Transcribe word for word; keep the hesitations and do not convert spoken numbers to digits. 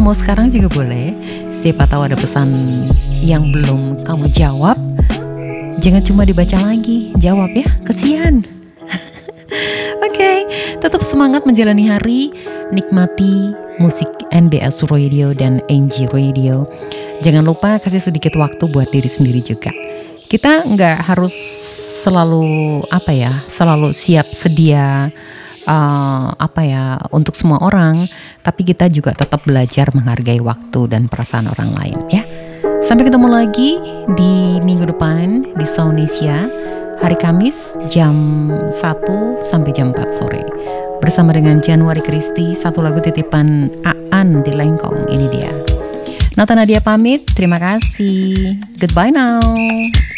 mau sekarang juga boleh. Siapa tahu ada pesan yang belum kamu jawab. Jangan cuma dibaca lagi, jawab ya, kesian. Oke, okay, tetap semangat menjalani hari, nikmati musik N B S Radio dan N G Radio. Jangan lupa kasih sedikit waktu buat diri sendiri juga. Kita nggak harus selalu apa ya, selalu siap sedia uh, apa ya untuk semua orang, tapi kita juga tetap belajar menghargai waktu dan perasaan orang lain ya. Sampai ketemu lagi di minggu depan di Saunesia, hari Kamis jam satu sampai jam empat sore. Bersama dengan Januari Kristi, satu lagu titipan Aan di Lengkong, ini dia. Nata Nadia pamit, terima kasih. Goodbye now.